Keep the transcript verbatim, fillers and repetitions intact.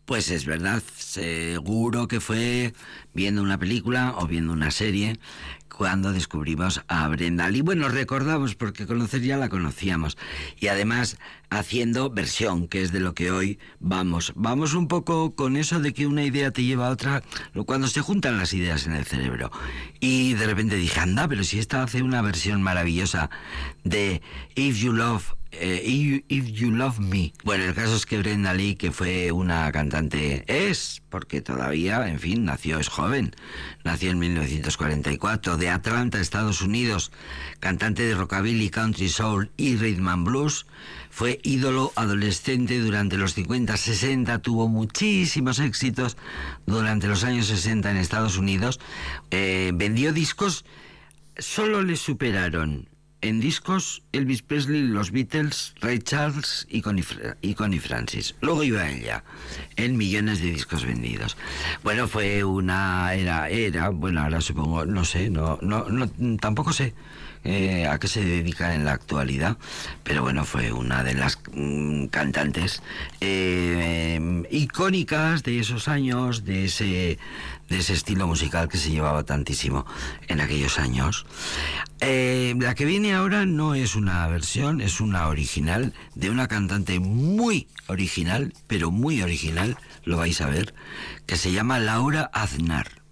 Pues es verdad, seguro que fue viendo una película o viendo una serie cuando descubrimos a Brenda Lee. Bueno, recordamos porque conocer ya la conocíamos. Y además haciendo versión, que es de lo que hoy vamos. Vamos un poco con eso de que una idea te lleva a otra, cuando se juntan las ideas en el cerebro. Y de repente dije, anda, pero si esta hace una versión maravillosa de If You Love... Eh, if, if You Love Me. Bueno, el caso es que Brenda Lee, que fue una cantante, es, porque todavía, en fin, nació, es joven, nació en mil novecientos cuarenta y cuatro, de Atlanta, Estados Unidos, cantante de rockabilly, country soul y rhythm and blues, fue ídolo adolescente durante los cincuenta, sesenta, tuvo muchísimos éxitos durante los años sesenta en Estados Unidos, eh, vendió discos, solo le superaron en discos Elvis Presley, los Beatles, Ray Charles y Connie, y Connie Francis. Luego iba ella, en millones de discos vendidos. Bueno, fue una... Era, era bueno, ahora supongo, no sé, no, no, no tampoco sé eh, a qué se dedica en la actualidad, pero bueno, fue una de las mm, cantantes eh, eh, icónicas de esos años, de ese, de ese estilo musical que se llevaba tantísimo en aquellos años. Eh, la que viene ahora no es una versión, es una original de una cantante muy original, pero muy original, lo vais a ver, que se llama Laura Aznar.